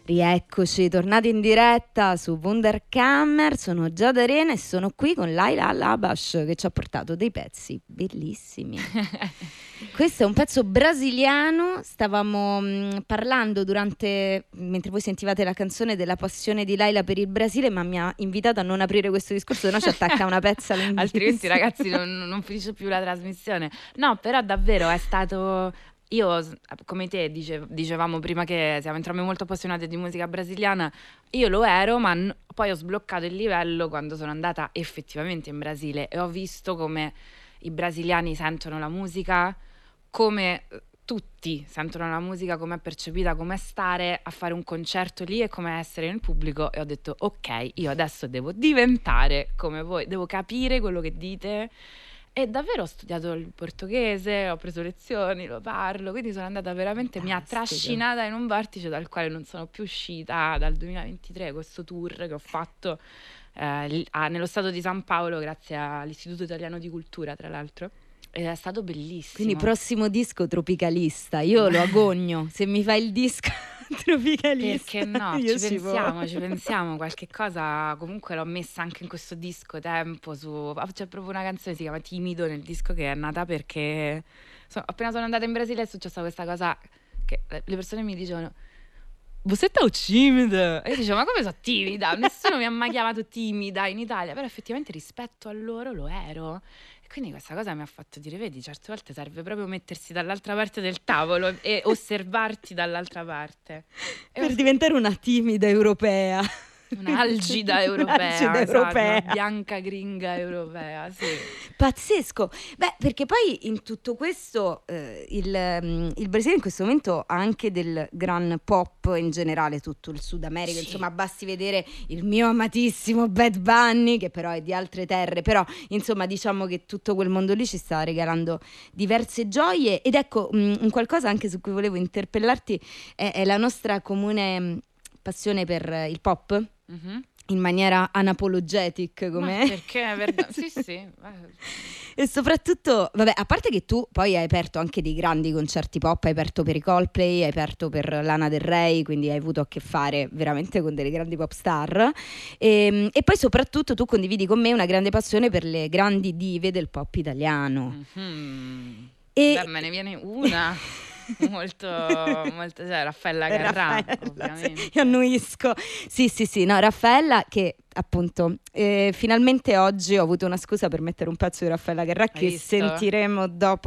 Rieccoci, tornati in diretta su Wunderkammer, sono Giada Arena e sono qui con Laila Al-Abash che ci ha portato dei pezzi bellissimi. Questo è un pezzo brasiliano, stavamo parlando mentre voi sentivate la canzone, della passione di Laila per il Brasile, ma mi ha invitato a non aprire questo discorso, sennò ci attacca una pezza lunghissima. Altrimenti ragazzi non finisce più la trasmissione. No, però davvero è stato... Io, come te, dicevamo prima che siamo entrambi molto appassionati di musica brasiliana, io lo ero, ma poi ho sbloccato il livello quando sono andata effettivamente in Brasile e ho visto come i brasiliani sentono la musica, come tutti sentono la musica, come è percepita, come è stare a fare un concerto lì e come essere nel pubblico, e ho detto ok, io adesso devo diventare come voi, devo capire quello che dite. E davvero ho studiato il portoghese, ho preso lezioni, lo parlo, quindi sono andata veramente, mi ha trascinata in un vortice dal quale non sono più uscita dal 2023, questo tour che ho fatto nello stato di San Paolo grazie all'Istituto Italiano di Cultura, tra l'altro. Ed è stato bellissimo. Quindi prossimo disco tropicalista, io lo agogno, se mi fai il disco tropicalista. Perché no, ci pensiamo, qualche cosa comunque l'ho messa anche in questo disco Tempo, c'è proprio una canzone che si chiama Timido nel disco, che è nata perché appena sono andata in Brasile è successa questa cosa che le persone mi dicevano: você tá timida? E io dicevo: ma come sono timida? Nessuno mi ha mai chiamato timida in Italia, però effettivamente rispetto a loro lo ero. E quindi questa cosa mi ha fatto dire: vedi, certe volte serve proprio mettersi dall'altra parte del tavolo e osservarti dall'altra parte. Per diventare una timida europea. Un'algida europea, esatto, una bianca gringa europea, sì. Pazzesco. Beh, perché poi in tutto questo il Brasile in questo momento ha anche del gran pop in generale, tutto il Sud America, sì. Insomma, basti vedere il mio amatissimo Bad Bunny, che però è di altre terre, però insomma diciamo che tutto quel mondo lì ci sta regalando diverse gioie. Ed ecco, un qualcosa anche su cui volevo interpellarti è la nostra comune passione per il pop. Mm-hmm. In maniera unapologetic, come perché è verdad- sì. E soprattutto, vabbè, a parte che tu poi hai aperto anche dei grandi concerti pop, hai aperto per i Coldplay, hai aperto per Lana Del Rey, quindi hai avuto a che fare veramente con delle grandi pop star, e poi soprattutto tu condividi con me una grande passione per le grandi dive del pop italiano. Mm-hmm. Beh, me ne viene una molto cioè Raffaella Carrà, ovviamente. Io annuisco. Sì, no, Raffaella, che appunto finalmente oggi ho avuto una scusa per mettere un pezzo di Raffaella Carrà che sentiremo dopo